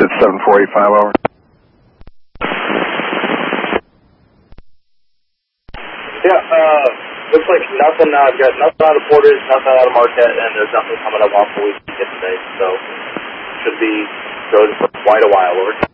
at 7485, over. Yeah, looks like nothing, I've got nothing out of Portage, nothing out of Marquette, and there's nothing coming up off the weekend today, so should be good for quite a while, over.